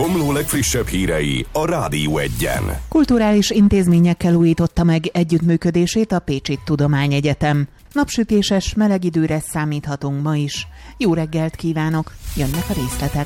Komló legfrissebb hírei a Rádió Egyen. Kulturális intézményekkel újította meg együttműködését a Pécsi Tudományegyetem. Napsütéses, meleg időre számíthatunk ma is. Jó reggelt kívánok! Jönnek a részletek.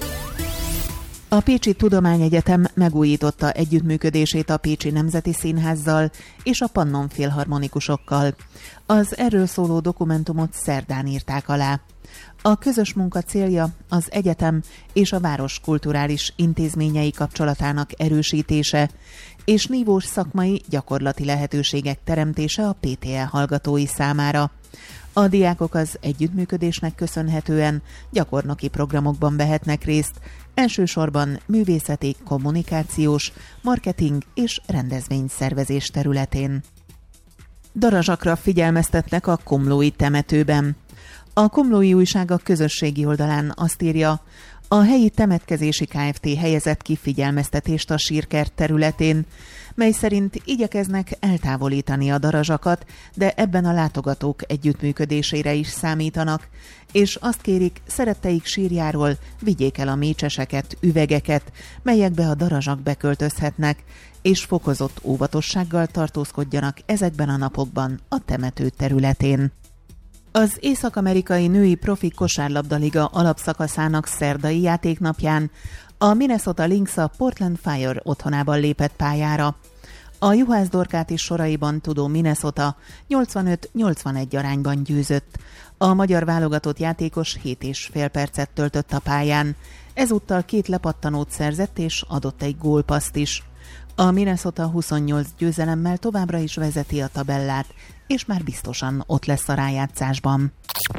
A Pécsi Tudományegyetem megújította együttműködését a Pécsi Nemzeti Színházzal és a Pannon Filharmonikusokkal. Az erről szóló dokumentumot szerdán írták alá. A közös munka célja az egyetem és a város kulturális intézményei kapcsolatának erősítése és nívós szakmai gyakorlati lehetőségek teremtése a PTE hallgatói számára. A diákok az együttműködésnek köszönhetően gyakornoki programokban vehetnek részt, elsősorban művészeti, kommunikációs, marketing és rendezvényszervezés területén. Darazsakra figyelmeztetnek a komlói temetőben. A Komlói Újság a közösségi oldalán azt írja, a helyi temetkezési Kft. Helyezett ki figyelmeztetést a sírkert területén, mely szerint igyekeznek eltávolítani a darazsakat, de ebben a látogatók együttműködésére is számítanak, és azt kérik, szeretteik sírjáról vigyék el a mécseseket, üvegeket, melyekbe a darazsak beköltözhetnek, és fokozott óvatossággal tartózkodjanak ezekben a napokban a temető területén. Az Észak-amerikai női profi kosárlabdaliga alapszakaszának szerdai játéknapján a Minnesota Lynx a Portland Fire otthonában lépett pályára. A Juhász Dorkáti soraiban tudó Minnesota 85-81 arányban győzött. A magyar válogatott játékos 7,5 percet töltött a pályán. Ezúttal 2 lepattanót szerzett és adott egy gólpasszt is. A Minnesota 28 győzelemmel továbbra is vezeti a tabellát, és már biztosan ott lesz a rájátszásban.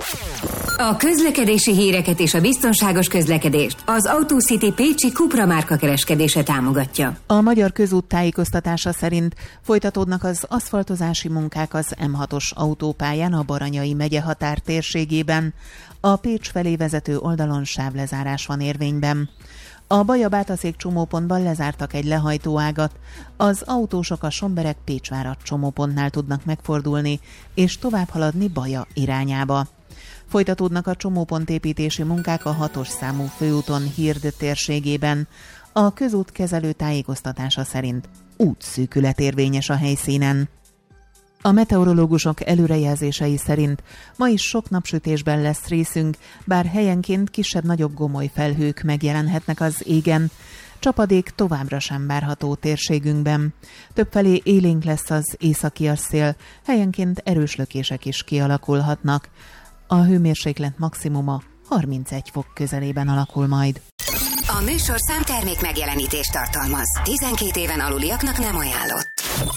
A közlekedési híreket és a biztonságos közlekedést az AutoCity Pécsi Cupra márka kereskedése támogatja. A Magyar Közút tájékoztatása szerint folytatódnak az aszfaltozási munkák az M6-os autópályán a Baranyai megye határ térségében. A Pécs felé vezető oldalon sávlezárás van érvényben. A Baja-Bátaszék csomópontban lezártak egy lehajtóágat, az autósok a Somberek-Pécsvárad csomópontnál tudnak megfordulni, és tovább haladni Baja irányába. Folytatódnak a csomópontépítési munkák a 6-os számú főúton Hird térségében. A közútkezelő tájékoztatása szerint útszűkület érvényes a helyszínen. A meteorológusok előrejelzései szerint ma is sok napsütésben lesz részünk, bár helyenként kisebb-nagyobb gomoly felhők megjelenhetnek az égen. Csapadék továbbra sem várható térségünkben. Többfelé élénk lesz az északias szél, helyenként erős lökések is kialakulhatnak. A hőmérséklet maximuma 31 fok közelében alakul majd. A műsorszám termék megjelenítést tartalmaz. 12 éven aluliaknak nem ajánlott.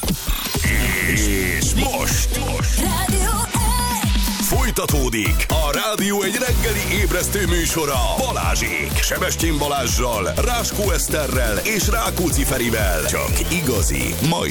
És most Rádió folytatódik a Rádió egy reggeli ébresztő műsora Balázsék. Sebestyén Balázssal, Ráskó Eszterrel és Rákóczi Ferivel. Csak igazi, mai